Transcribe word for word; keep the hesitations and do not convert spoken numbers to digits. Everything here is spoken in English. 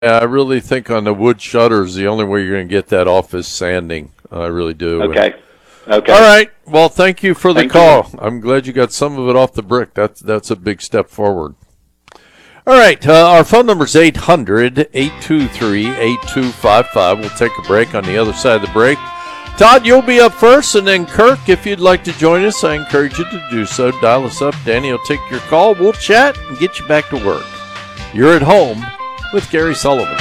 I really think on the wood shutters, the only way you're going to get that off is sanding. I really do. Okay. Okay. All right. Well, thank you for the Thank call. you. I'm glad you got some of it off the brick. That's that's a big step forward. All right. Uh, our phone number is eight hundred, eight two three, eight two five five. We'll take a break on the other side of the break. Todd, you'll be up first, and then Kirk, if you'd like to join us, I encourage you to do so. Dial us up. Danny will take your call. We'll chat and get you back to work. You're at home with Gary Sullivan.